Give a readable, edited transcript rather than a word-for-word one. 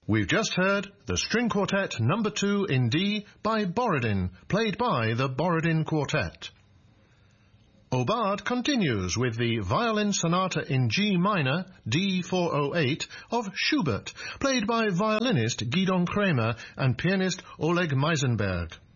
We've just heard the String Quartet No. 2 in D by Borodin, played by the Borodin Quartet. Aubade continues with the Violin Sonata in G minor, D408, of Schubert, played by violinist Gidon Kremer and pianist Oleg Meisenberg.